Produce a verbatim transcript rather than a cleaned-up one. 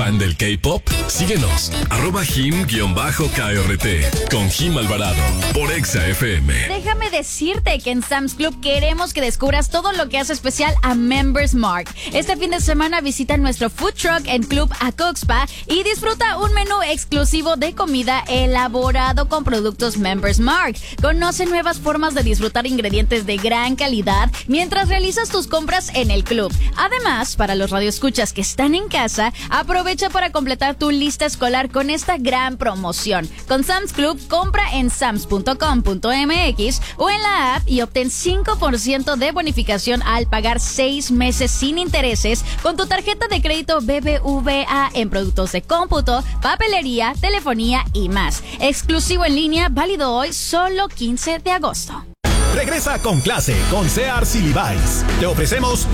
¿Fan del K-pop? Síguenos, arroba Jim-K R T, con Jim Alvarado, por Exa F M. Déjame decirte que en Sam's Club queremos que descubras todo lo que hace especial a Members Mark. Este fin de semana visita nuestro food truck en Club Acoxpa y disfruta un menú exclusivo de comida elaborado con productos Members Mark. Conoce nuevas formas de disfrutar ingredientes de gran calidad mientras realizas tus compras en el club. Además, para los radioescuchas que están en casa, aprovecha para completar tu lista escolar con esta gran promoción. Con Sam's Club, compra en sams punto com punto m x o en la app y obtén cinco por ciento de bonificación al pagar seis meses sin intereses con tu tarjeta de crédito B B V A en productos de cómputo, papelería, telefonía y más. Exclusivo en línea, válido hoy, solo quince de agosto. Regresa con clase con Sears y Levi's. Te ofrecemos